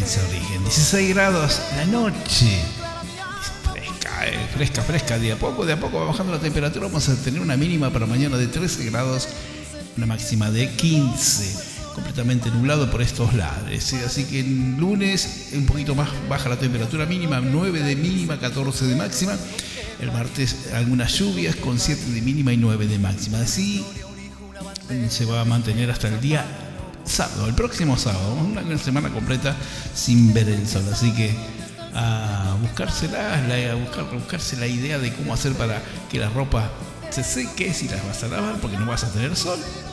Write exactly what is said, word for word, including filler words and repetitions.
Frecuencia Origen. dieciséis grados la noche. Fresca, eh, fresca, fresca. De a poco, de a poco va bajando la temperatura. Vamos a tener una mínima para mañana de trece grados, una máxima de quince. Completamente nublado por estos lares. Así que el lunes un poquito más baja la temperatura mínima, nueve de mínima, catorce de máxima. El martes algunas lluvias con siete de mínima y nueve de máxima. Así se va a mantener hasta el día sábado, el próximo sábado, una semana completa sin ver el sol. Así que a buscársela, a buscar, a buscarse la idea de cómo hacer para que la ropa se seque si las vas a lavar, porque no vas a tener sol.